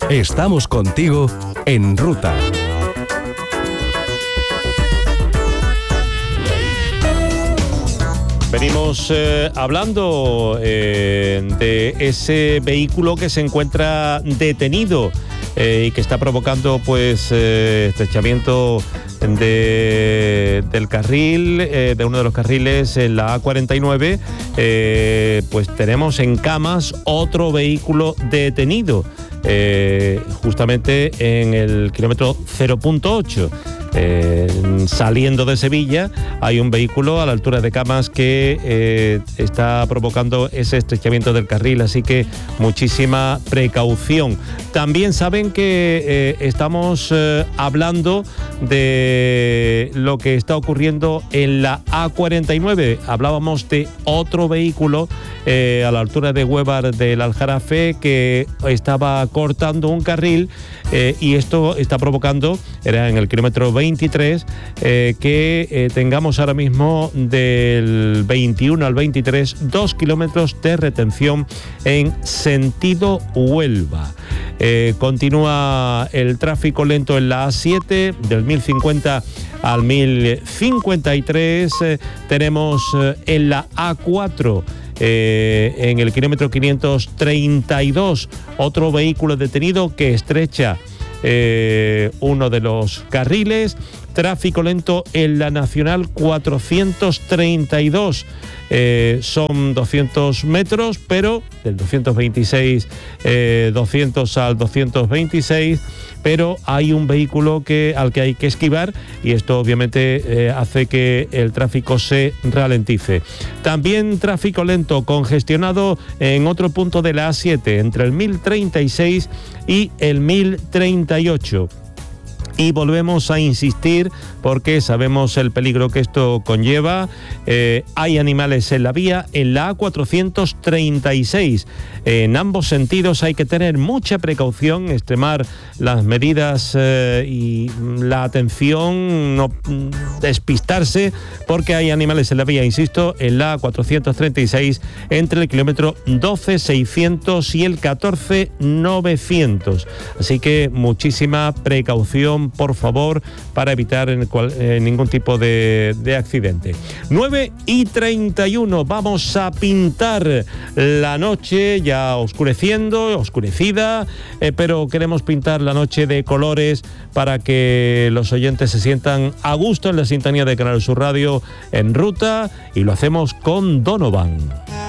Estamos contigo en ruta. Venimos hablando de ese vehículo que se encuentra detenido y que está provocando pues estrechamiento del carril, de uno de los carriles en la A49. Pues tenemos en Camas otro vehículo detenido, justamente en el kilómetro 0.8. Saliendo de Sevilla hay un vehículo a la altura de Camas que está provocando ese estrechamiento del carril, así que muchísima precaución. También saben que estamos hablando de lo que está ocurriendo en la A49. Hablábamos de otro vehículo a la altura de Huévar del Aljarafe que estaba cortando un carril y esto está provocando, era en el kilómetro 23, que tengamos ahora mismo del 21 al 23 2 kilómetros de retención en sentido Huelva. Continúa el tráfico lento en la A7 del 1050 al 1053. Tenemos en la A4 en el kilómetro 532 otro vehículo detenido que estrecha uno de los carriles. Tráfico lento en la Nacional 432. Son 200 metros, pero del 226 200 al 226, pero hay un vehículo al que hay que esquivar y esto obviamente hace que el tráfico se ralentice. También tráfico lento congestionado en otro punto de la A7 entre el 1036 y el 1038. Y volvemos a insistir porque sabemos el peligro que esto conlleva. Hay animales en la vía, en la A436. En ambos sentidos hay que tener mucha precaución, extremar las medidas y la atención, no despistarse, porque hay animales en la vía, insisto, en la A436 entre el kilómetro 12.600 y el 14.900. Así que muchísima precaución, por favor, para evitar ningún tipo de accidente. 9:31, vamos a pintar la noche, ya oscurecida, pero queremos pintar la noche de colores para que los oyentes se sientan a gusto en la sintonía de Canal Sur Radio en Ruta, y lo hacemos con Donovan.